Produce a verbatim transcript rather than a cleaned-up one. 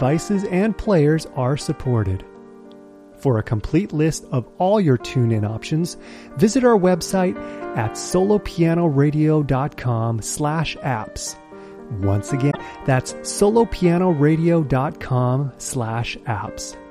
devices and players are supported. For a complete list of all your tune-in options, visit our website at solopianoradio.com slash apps. Once again, that's solopianoradio.com slash apps.